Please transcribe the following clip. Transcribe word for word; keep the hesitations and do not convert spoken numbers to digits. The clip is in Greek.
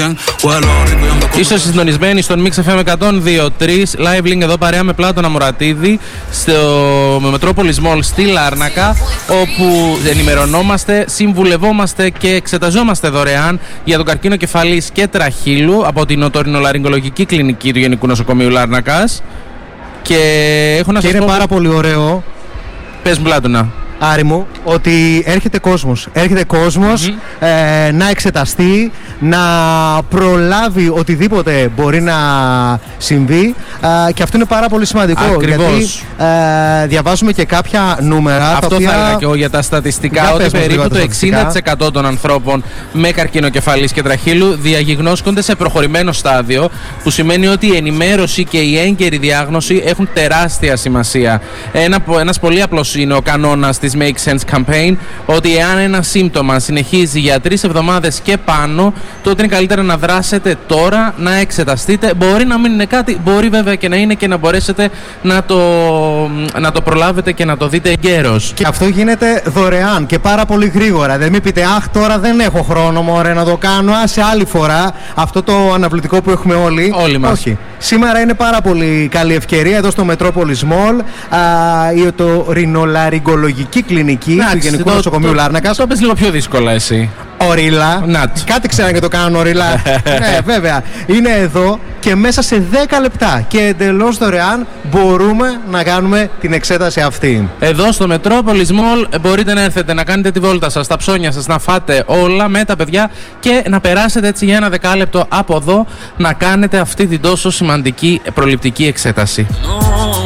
Είστε συντονισμένοι στον Mix εφ εμ εκατόν δύο τρία, live link εδώ παρέα με Πλάτωνα Μουρατίδη στο Metropolis Mall στη Λάρνακα, όπου ενημερωνόμαστε, συμβουλευόμαστε και εξεταζόμαστε δωρεάν για τον καρκίνο κεφαλής και τραχύλου από την οτορινολαρυγκολογική κλινική του Γενικού Νοσοκομείου Λάρνακας. Και έχω να και σας είναι πω... πάρα πολύ ωραίο. Πες μου, Πλάτωνα. Άρη μου, ότι έρχεται κόσμος, έρχεται κόσμος mm-hmm. ε, να εξεταστεί, να προλάβει οτιδήποτε μπορεί να συμβεί ε, και αυτό είναι πάρα πολύ σημαντικό. Ακριβώς. Γιατί ε, διαβάζουμε και κάποια νούμερα. Αυτό τα οποία... θα έλεγα και εγώ για τα στατιστικά, για ότι περίπου το εξήντα τοις εκατό στατιστικά. των ανθρώπων με καρκίνο κεφαλής και τραχύλου διαγιγνώσκονται σε προχωρημένο στάδιο, που σημαίνει ότι η ενημέρωση και η έγκαιρη διάγνωση έχουν τεράστια σημασία. Ένα, ένας πολύ απλός είναι ο κανόνας της Make Sense Campaign, ότι εάν ένα σύμπτωμα συνεχίζει για τρεις εβδομάδες και πάνω, τότε είναι καλύτερα να δράσετε τώρα, να εξεταστείτε. Μπορεί να μην είναι κάτι, μπορεί βέβαια και να είναι, και να μπορέσετε να το, να το προλάβετε και να το δείτε εγκαίρως. Και αυτό γίνεται δωρεάν και πάρα πολύ γρήγορα. Δεν μην πείτε, αχ, τώρα δεν έχω χρόνο μωρέ να το κάνω, σε άλλη φορά. Αυτό το αναβλητικό που έχουμε όλοι. Όλοι μας. Όχι. Σήμερα είναι πάρα πολύ καλή ευκαιρία εδώ στο Metropolis Mall, α, η οτορινολαρυγκολογική κλινική του Γενικού το, Νοσοκομείου το, Λάρνακας. Το πες λίγο πιο δύσκολα εσύ. Ορίλα. Νατ. Κάτι ξέραν και το κάνουν ορίλα. Ναι, βέβαια. Είναι εδώ και μέσα σε δέκα λεπτά και εντελώς δωρεάν μπορούμε να κάνουμε την εξέταση αυτή. Εδώ στο Metropolis Mall μπορείτε να έρθετε, να κάνετε τη βόλτα σας, τα ψώνια σας, να φάτε όλα με τα παιδιά και να περάσετε έτσι για ένα δεκάλεπτο από εδώ να κάνετε αυτή την τόσο σημαντική προληπτική εξέταση.